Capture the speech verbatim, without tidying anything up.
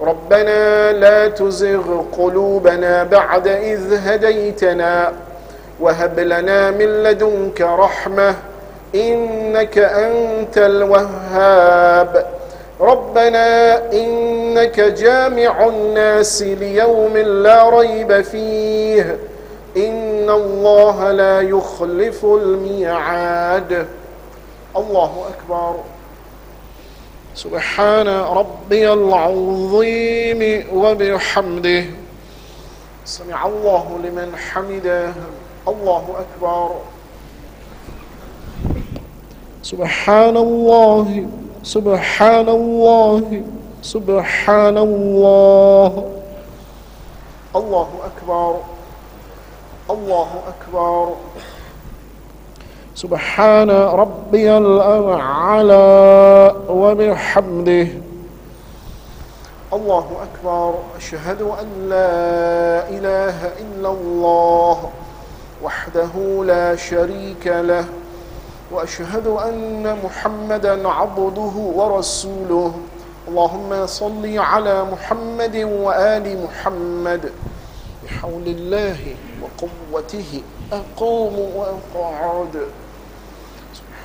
ربنا لا تزغ قلوبنا بعد إذ هديتنا وهب لنا من لدنك رحمة إنك أنت الوهاب. ربنا إنك جامع الناس ليوم لا ريب فيه إن الله لا يخلف الميعاد. الله أكبر. سبحان ربي العظيم وبحمده. سمع الله لمن حمده. الله أكبر. سبحان الله سبحان الله سبحان الله. الله أكبر. الله أكبر. سبحان ربي الأعلى وبحمده. الله أكبر. أشهد أن لا إله إلا الله وحده لا شريك له وأشهد أن محمدا عبده ورسوله. اللهم صل على محمد وآل محمد. بحول الله وقوته أقوم وأقعد.